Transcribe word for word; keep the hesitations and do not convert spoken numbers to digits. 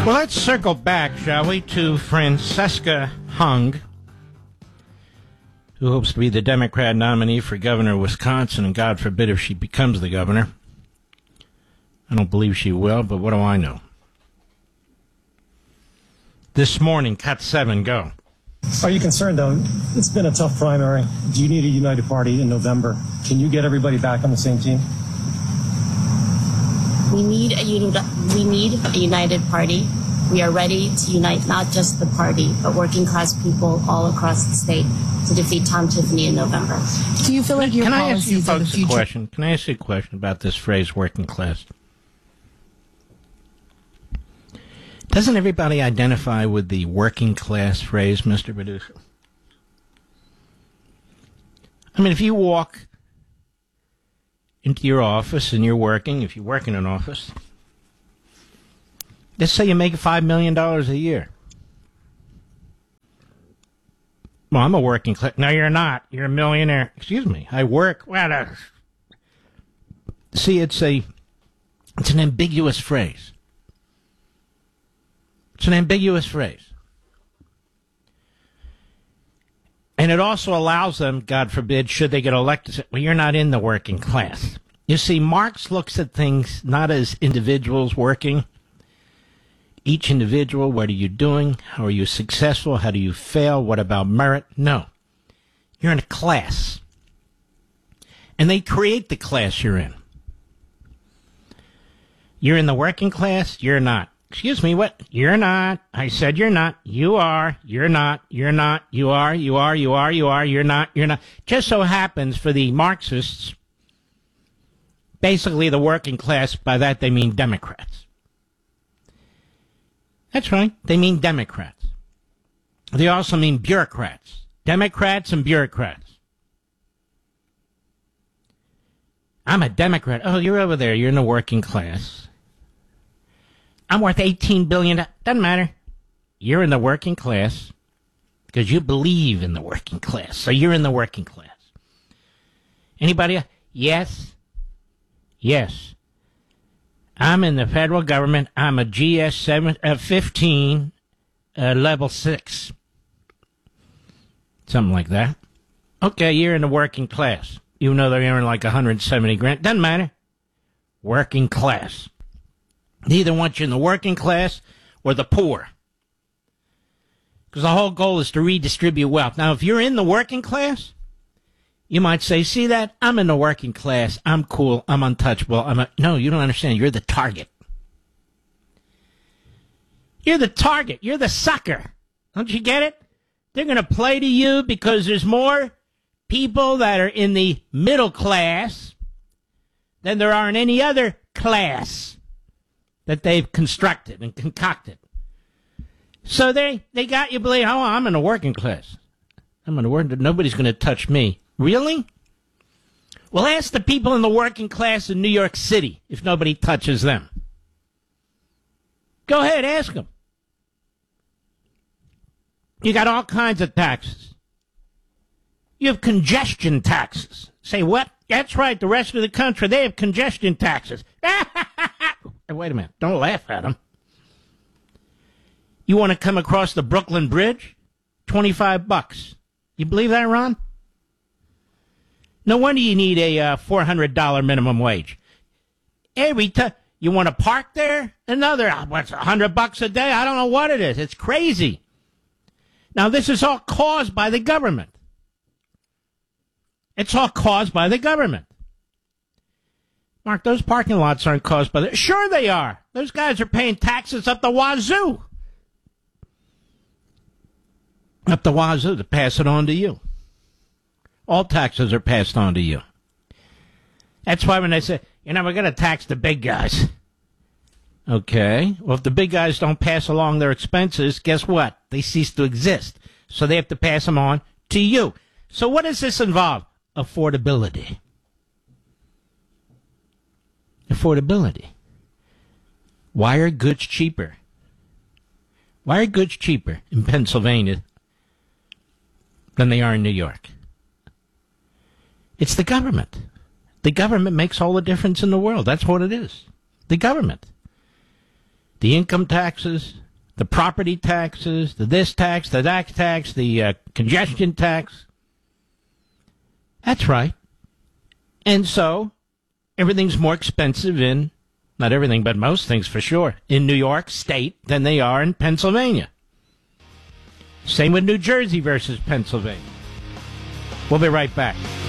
Well, let's circle back, shall we, to Francesca Hung, who hopes to be the Democrat nominee for governor of Wisconsin, and God forbid if she becomes the governor. I don't believe she will, but what do I know? This morning, cut seven, go. Are you concerned, though? It's been a tough primary. Do you need a united party in November? Can you get everybody back on the same team? We need a uni- we need a united party. We are ready to unite not just the party, but working class people all across the state to defeat Tom Tiffany in November. Do you feel like your Can I ask you policies are the folks a future? question? Can I ask you a question about this phrase, working class? Doesn't everybody identify with the working class phrase, Mister Producer? I mean, if you walk into your office and you're working, if you work in an office, let's say you make five million dollars a year. Well, I'm a working class. No, you're not. You're a millionaire. Excuse me. I work. Well, uh, see, it's a, it's an ambiguous phrase. It's an ambiguous phrase. And it also allows them, God forbid, should they get elected, to say, well, you're not in the working class. You see, Marx looks at things not as individuals working. Each individual, what are you doing? How are you successful? How do you fail? What about merit? No. You're in a class. And they create the class you're in. You're in the working class? You're not. Excuse me, what? You're not. I said you're not. You are. You're not. You're not. You are. You are. You are. You are. You're not. You're not. Just so happens for the Marxists, basically the working class, by that they mean Democrats. That's right. They mean Democrats. They also mean bureaucrats. Democrats and bureaucrats. I'm a Democrat. Oh, you're over there. You're in the working class. I'm worth eighteen billion dollars. Doesn't matter. You're in the working class because you believe in the working class. So you're in the working class. Anybody else? Yes. Yes. I'm in the federal government. I'm a G S seven, uh, fifteen, uh, level six. Something like that. Okay, you're in the working class. Even though they're earning like one hundred seventy grand. Doesn't matter. Working class. They either want you in the working class or the poor. Because the whole goal is to redistribute wealth. Now, if you're in the working class, you might say, see that? I'm in the working class. I'm cool. I'm untouchable. I'm a... No, you don't understand. You're the target. You're the target. You're the sucker. Don't you get it? They're going to play to you because there's more people that are in the middle class than there are in any other class that they've constructed and concocted. So they, they got you believing, oh, I'm in the working class. I'm in the working, nobody's going to touch me. Really? Well, ask the people in the working class in New York City if nobody touches them. Go ahead, ask them. You got all kinds of taxes. You have congestion taxes. Say what? That's right, the rest of the country, they have congestion taxes. Wait a minute. Don't laugh at them. You want to come across the Brooklyn Bridge? twenty-five bucks. You believe that, Ron? No wonder you need a uh, four hundred dollars minimum wage. Every time you want to park there, another, what's one hundred bucks a day? I don't know what it is. It's crazy. Now, this is all caused by the government. It's all caused by the government. Mark, those parking lots aren't caused by the... Sure they are. Those guys are paying taxes up the wazoo. Up the wazoo to pass it on to you. All taxes are passed on to you. That's why when they say, you know, we're going to tax the big guys. Okay. Well, if the big guys don't pass along their expenses, guess what? They cease to exist. So they have to pass them on to you. So what does this involve? Affordability. Affordability. Why are goods cheaper? Why are goods cheaper in Pennsylvania than they are in New York? It's the government. The government makes all the difference in the world. That's what it is. The government. The income taxes, the property taxes, the this tax, the that tax, the uh, congestion tax. That's right. And so everything's more expensive in, not everything, but most things for sure, in New York State than they are in Pennsylvania. Same with New Jersey versus Pennsylvania. We'll be right back.